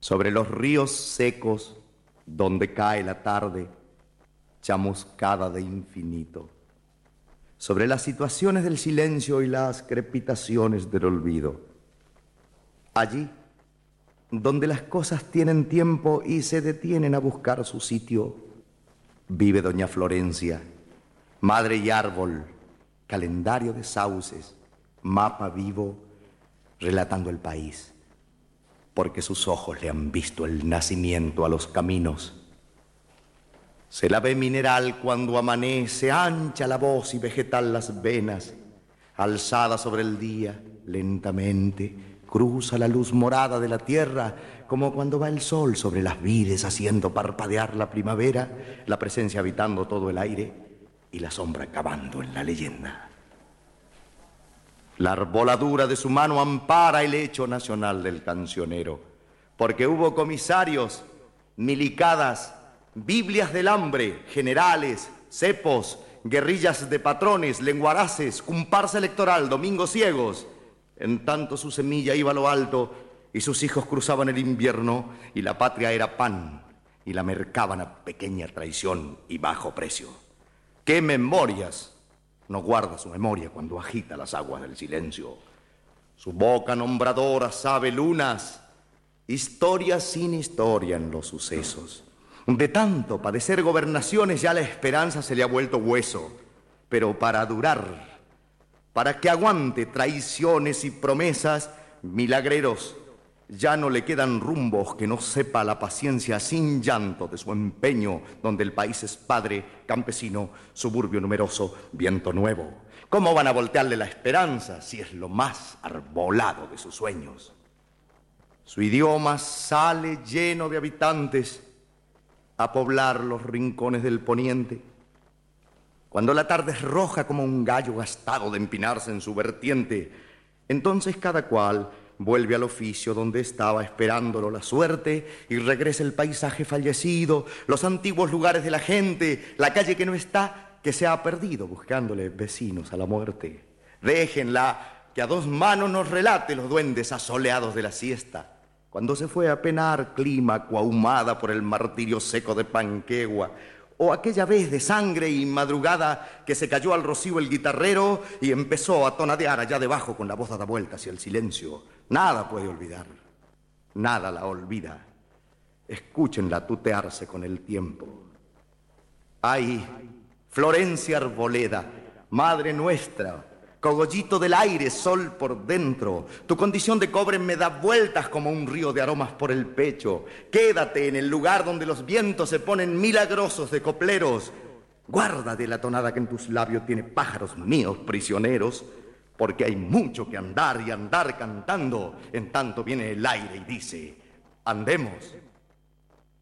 Sobre los ríos secos, donde cae la tarde, chamuscada de infinito. Sobre las situaciones del silencio y las crepitaciones del olvido. Allí, donde las cosas tienen tiempo y se detienen a buscar su sitio, vive doña Florencia, madre y árbol, calendario de sauces, mapa vivo, relatando el país. Porque sus ojos le han visto el nacimiento a los caminos. Se la ve mineral cuando amanece, ancha la voz y vegetal las venas, alzada sobre el día, lentamente, cruza la luz morada de la tierra, como cuando va el sol sobre las vides haciendo parpadear la primavera, la presencia habitando todo el aire y la sombra cavando en la leyenda. La arboladura de su mano ampara el hecho nacional del cancionero, porque hubo comisarios, milicadas, Biblias del hambre, generales, cepos, guerrillas de patrones, lenguaraces, comparsa electoral, domingos ciegos. En tanto su semilla iba a lo alto y sus hijos cruzaban el invierno y la patria era pan y la mercaban a pequeña traición y bajo precio. ¡Qué memorias! No guarda su memoria cuando agita las aguas del silencio. Su boca nombradora sabe lunas, historia sin historia en los sucesos. De tanto padecer gobernaciones ya la esperanza se le ha vuelto hueso. Pero para durar, para que aguante traiciones y promesas, milagreros, ya no le quedan rumbos que no sepa la paciencia sin llanto de su empeño, donde el país es padre, campesino, suburbio numeroso, viento nuevo. ¿Cómo van a voltearle la esperanza si es lo más arbolado de sus sueños? Su idioma sale lleno de habitantes a poblar los rincones del poniente. Cuando la tarde es roja como un gallo gastado de empinarse en su vertiente, entonces cada cual vuelve al oficio donde estaba esperándolo la suerte y regresa el paisaje fallecido, los antiguos lugares de la gente, la calle que no está, que se ha perdido buscándole vecinos a la muerte. Déjenla que a dos manos nos relate los duendes asoleados de la siesta, cuando se fue a penar Clímaco ahumada por el martirio seco de Panquegua, o aquella vez de sangre y madrugada que se cayó al rocío el guitarrero y empezó a tonadear allá debajo con la voz dada vuelta hacia el silencio. Nada puede olvidar, nada la olvida. Escúchenla tutearse con el tiempo. Ay, Florencia Arboleda, madre nuestra, cogollito del aire, sol por dentro, tu condición de cobre me da vueltas como un río de aromas por el pecho. Quédate en el lugar donde los vientos se ponen milagrosos de copleros. Guarda de la tonada que en tus labios tiene pájaros míos prisioneros, porque hay mucho que andar y andar cantando. En tanto viene el aire y dice, andemos.